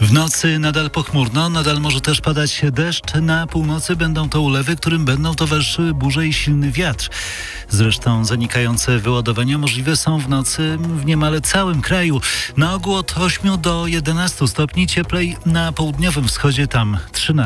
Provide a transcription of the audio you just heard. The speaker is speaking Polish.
W nocy nadal pochmurno, nadal może też padać deszcz. Na północy będą to ulewy, którym będą towarzyszyły burze i silny wiatr. Zresztą zanikające wyładowania możliwe są w nocy w niemal całym kraju. Na ogół od 8 do 11 stopni, cieplej na południowym wschodzie, tam 13.